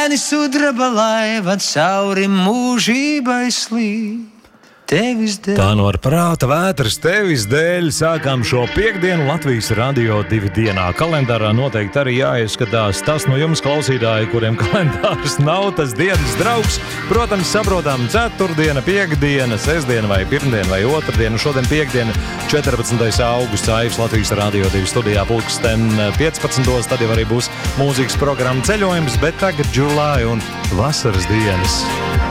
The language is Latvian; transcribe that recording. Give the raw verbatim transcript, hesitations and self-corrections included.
Sudraba laiva cauri mūžībai slīd. Tevis dēļ. Tā no ar prāta vētras tevis dēļ sākām šo piekdienu Latvijas radio divi dienā. Kalendārā noteikti arī jāieskatās tas no jums klausītāji, kuriem kalendārs nav tas dienas draugs. Protams, saprotam, ceturtdiena, piekdiena, sestdiena vai pirmdiena vai otrdiena. Šodien piekdiena, četrpadsmitais augusts, Aivs Latvijas radio divi studijā pulksten piecpadsmitos. Tad jau arī būs mūzikas programma Ceļojums, bet tagad July un vasaras dienas.